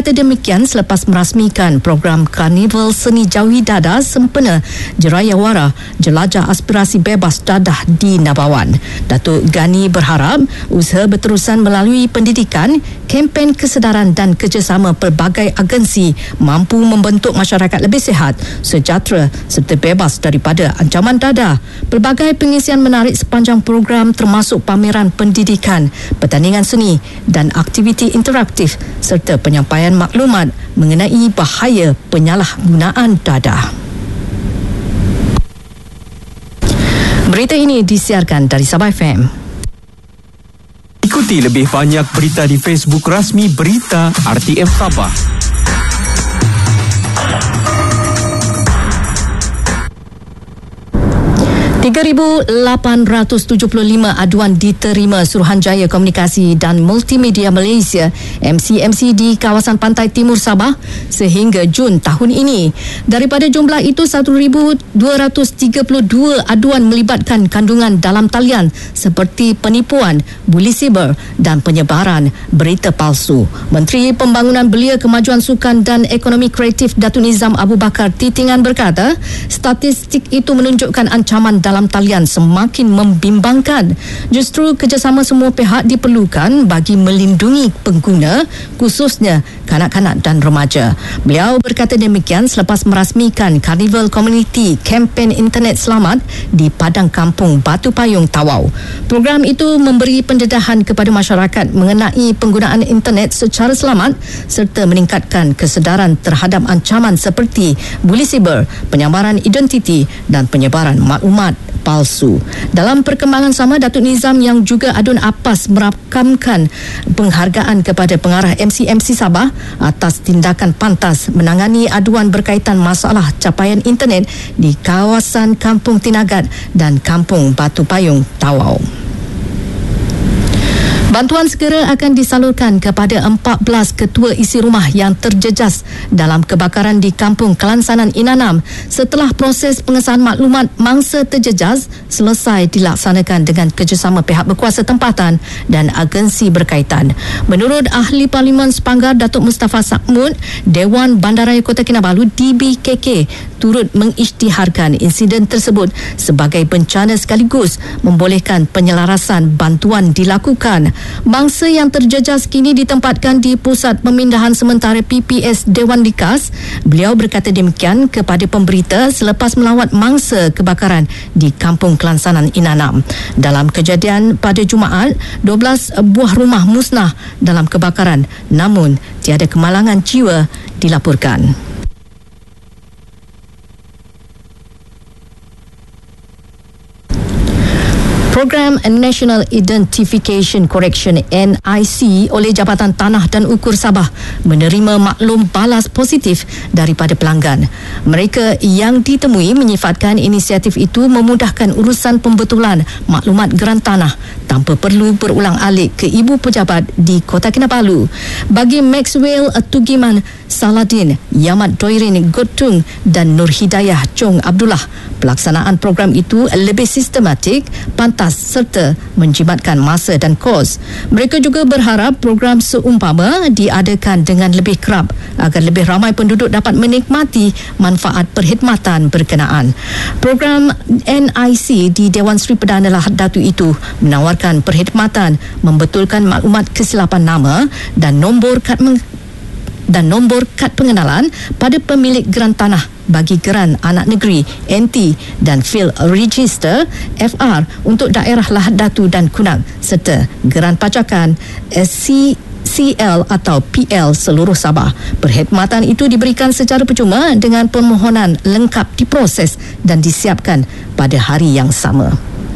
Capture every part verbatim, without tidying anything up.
berkata demikian selepas merasmikan program Karnival Seni Jawi Dadah sempena Jerayawara Jelajah Aspirasi Bebas Dadah di Nabawan. Datuk Gani berharap usaha berterusan melalui pendidikan, kempen kesedaran dan kerjasama pelbagai agensi mampu membentuk masyarakat lebih sihat, sejahtera serta bebas daripada ancaman dadah. Pelbagai pengisian menarik sepanjang program termasuk pameran pendidikan, pertandingan seni dan aktiviti interaktif serta penyampaian maklumat mengenai bahaya penyalahgunaan dadah. Berita ini disiarkan dari Sabah F M. Ikuti lebih banyak berita di Facebook rasmi Berita R T M Sabah. tiga ribu lapan ratus tujuh puluh lima aduan diterima Suruhanjaya Komunikasi dan Multimedia Malaysia M C M C di kawasan pantai timur Sabah sehingga Jun tahun ini. Daripada jumlah itu, satu ribu dua ratus tiga puluh dua aduan melibatkan kandungan dalam talian seperti penipuan, buli siber dan penyebaran berita palsu. Menteri Pembangunan Belia, Kemajuan Sukan dan Ekonomi Kreatif Datuk Nizam Abu Bakar Titingan berkata, statistik itu menunjukkan ancaman dalam talian semakin membimbangkan. Justru kerjasama semua pihak diperlukan bagi melindungi pengguna, khususnya kanak-kanak dan remaja. Beliau berkata demikian selepas merasmikan Karnival Community Kempen Internet Selamat di Padang Kampung Batu Payung, Tawau. Program itu memberi pendedahan kepada masyarakat mengenai penggunaan internet secara selamat serta meningkatkan kesedaran terhadap ancaman seperti buli siber, penyamaran identiti dan penyebaran maklumat palsu. Dalam perkembangan sama, Datuk Nizam yang juga adun APAS merakamkan penghargaan kepada pengarah M C M C Sabah atas tindakan pantas menangani aduan berkaitan masalah capaian internet di kawasan Kampung Tinagat dan Kampung Batu Payung, Tawau. Bantuan segera akan disalurkan kepada empat belas ketua isi rumah yang terjejas dalam kebakaran di Kampung Kelansanan Inanam setelah proses pengesahan maklumat mangsa terjejas selesai dilaksanakan dengan kerjasama pihak berkuasa tempatan dan agensi berkaitan. Menurut Ahli Parlimen Sepanggar Datuk Mustafa Sakmud, Dewan Bandaraya Kota Kinabalu D B K K turut mengisytiharkan insiden tersebut sebagai bencana sekaligus membolehkan penyelarasan bantuan dilakukan. Mangsa yang terjejas kini ditempatkan di Pusat Pemindahan Sementara P P S Dewan Likas. Beliau berkata demikian kepada pemberita selepas melawat mangsa kebakaran di Kampung Kelansanan Inanam. Dalam kejadian pada Jumaat, dua belas buah rumah musnah dalam kebakaran, namun tiada kemalangan jiwa dilaporkan. Program National Identification Correction N I C oleh Jabatan Tanah dan Ukur Sabah menerima maklum balas positif daripada pelanggan. Mereka yang ditemui menyifatkan inisiatif itu memudahkan urusan pembetulan maklumat geran tanah tanpa perlu berulang-alik ke ibu pejabat di Kota Kinabalu. Bagi Maxwell Tugiman Saladin, Yamat Doirin Gotung dan Nur Hidayah Chong Abdullah, pelaksanaan program itu lebih sistematik, pantas serta menjimatkan masa dan kos. Mereka juga berharap program seumpama diadakan dengan lebih kerap agar lebih ramai penduduk dapat menikmati manfaat perkhidmatan berkenaan. Program N I C di Dewan Seri Perdana Lahad Datu itu menawarkan perkhidmatan membetulkan maklumat kesilapan nama dan nombor kad meng- dan nombor kad pengenalan pada pemilik geran tanah bagi geran anak negeri N T dan Field Register F R untuk daerah Lahad Datu dan Kunang serta geran pacakan S C C L atau P L seluruh Sabah. Perkhidmatan itu diberikan secara percuma dengan permohonan lengkap diproses dan disiapkan pada hari yang sama.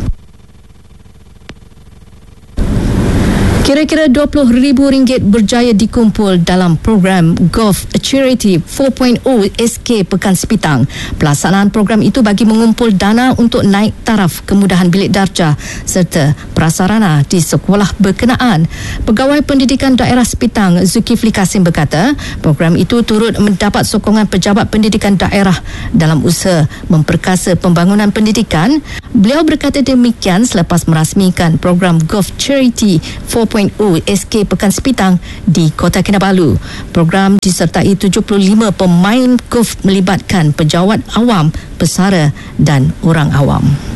Kira-kira dua puluh ribu ringgit berjaya dikumpul dalam program Golf Charity empat titik kosong S K Pekan Sepitang. Pelaksanaan program itu bagi mengumpul dana untuk naik taraf kemudahan bilik darjah serta prasarana di sekolah berkenaan. Pegawai Pendidikan Daerah Sepitang Zulkifli Kasim berkata, program itu turut mendapat sokongan pejabat pendidikan daerah dalam usaha memperkasa pembangunan pendidikan. Beliau berkata demikian selepas merasmikan program Golf Charity empat kosong S K Pekan Sepitang di Kota Kinabalu. Program disertai tujuh puluh lima pemain golf melibatkan pejabat awam, pesara dan orang awam.